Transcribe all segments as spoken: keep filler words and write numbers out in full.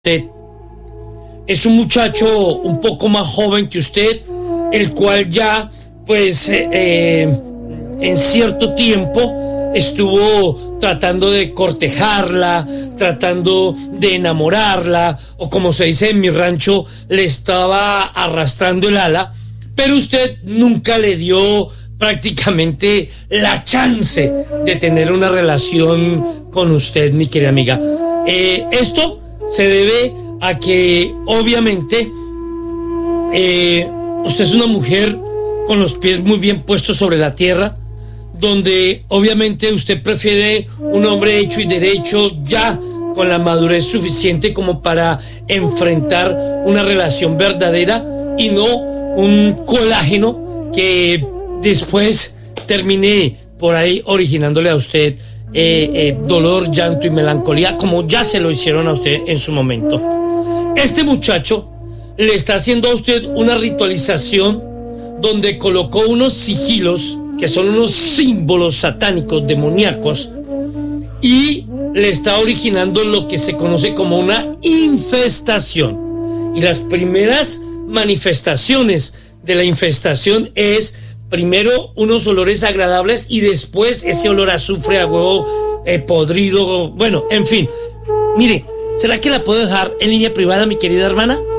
usted. Es un muchacho un poco más joven que usted, el cual ya, pues, eh, eh, en cierto tiempo estuvo tratando de cortejarla, tratando de enamorarla, o como se dice en mi rancho, le estaba arrastrando el ala, pero usted nunca le dio prácticamente la chance de tener una relación con usted, mi querida amiga. Eh, esto se debe a que obviamente eh, usted es una mujer con los pies muy bien puestos sobre la tierra, donde obviamente usted prefiere un hombre hecho y derecho, ya con la madurez suficiente como para enfrentar una relación verdadera y no un colágeno que después termine por ahí originándole a usted eh, eh, dolor, llanto y melancolía, como ya se lo hicieron a usted en su momento. Este muchacho le está haciendo a usted una ritualización donde colocó unos sigilos que son unos símbolos satánicos demoníacos y le está originando lo que se conoce como una infestación. Y las primeras manifestaciones de la infestación es primero unos olores agradables y después ese olor a azufre, a huevo eh, podrido, bueno, en fin. Mire, ¿será que la puedo dejar en línea privada, mi querida hermana? Sí,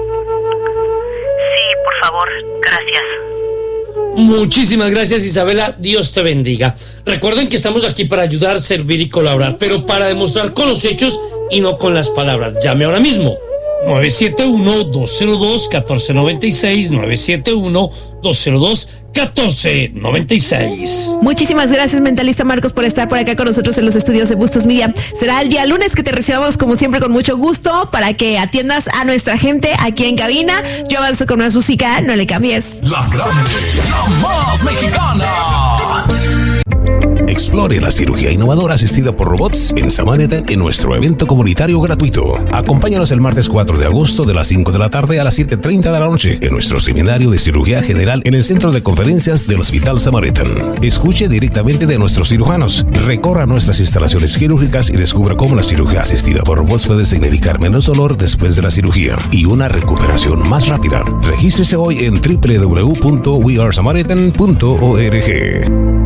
por favor, gracias. Muchísimas gracias, Isabela, Dios te bendiga. Recuerden que estamos aquí para ayudar, servir y colaborar, pero para demostrar con los hechos y no con las palabras. Llame ahora mismo. nueve siete uno, dos cero dos, uno cuatro nueve seis, nueve siete uno, dos cero dos, uno cuatro nueve seis. Muchísimas gracias, mentalista Marcos, por estar por acá con nosotros en los estudios de Bustos Media. Será el día lunes que te recibamos, como siempre, con mucho gusto, para que atiendas a nuestra gente aquí en cabina. Yo avanzo con más música, no le cambies. La grande, la más mexicana. Explore la cirugía innovadora asistida por robots en Samaritan en nuestro evento comunitario gratuito. Acompáñanos el martes cuatro de agosto de las cinco de la tarde a las siete treinta de la noche en nuestro seminario de cirugía general en el centro de conferencias del Hospital Samaritan. Escuche directamente de nuestros cirujanos, recorra nuestras instalaciones quirúrgicas y descubra cómo la cirugía asistida por robots puede significar menos dolor después de la cirugía y una recuperación más rápida. Regístrese hoy en doble u doble u doble u punto we are samaritan punto org.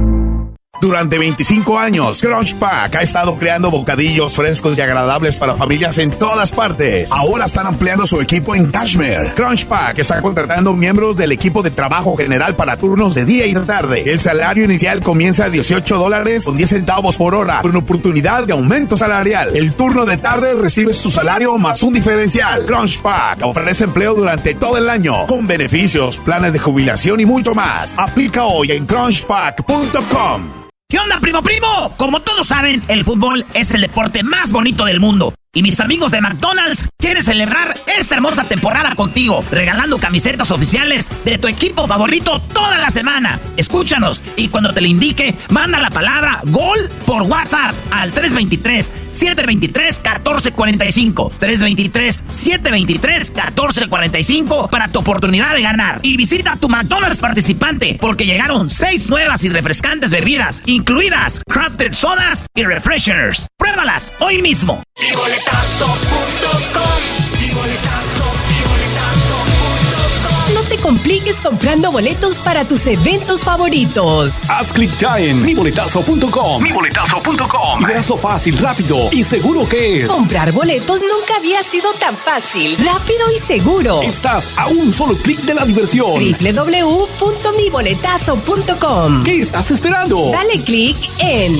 Durante veinticinco años, Crunch Pack ha estado creando bocadillos frescos y agradables para familias en todas partes. Ahora están ampliando su equipo en Cashmere. Crunch Pack está contratando miembros del equipo de trabajo general para turnos de día y de tarde. El salario inicial comienza a dieciocho dólares con diez centavos por hora, con oportunidad de aumento salarial. El turno de tarde recibe su salario más un diferencial. Crunch Pack ofrece empleo durante todo el año, con beneficios, planes de jubilación y mucho más. Aplica hoy en crunch pack punto com. ¿Qué onda, primo, primo? Como todos saben, el fútbol es el deporte más bonito del mundo. Y mis amigos de McDonald's quieren celebrar esta hermosa temporada contigo, regalando camisetas oficiales de tu equipo favorito toda la semana. Escúchanos y cuando te le indique, manda la palabra GOL por WhatsApp al tres dos tres, siete dos tres, uno cuatro cuatro cinco. tres dos tres, siete dos tres, uno cuatro cuatro cinco para tu oportunidad de ganar. Y visita tu McDonald's participante porque llegaron seis nuevas y refrescantes bebidas, incluidas crafted sodas y refreshers. Pruébalas hoy mismo. Boletazo punto com, mi boletazo, mi boletazo punto com. No te compliques comprando boletos para tus eventos favoritos. Haz clic ya en mi boletazo punto com. mi boletazo punto com. Y verás lo fácil, rápido y seguro que es. Comprar boletos nunca había sido tan fácil, rápido y seguro. Estás a un solo clic de la diversión. doble u doble u doble u punto mi boletazo punto com. ¿Qué estás esperando? Dale clic en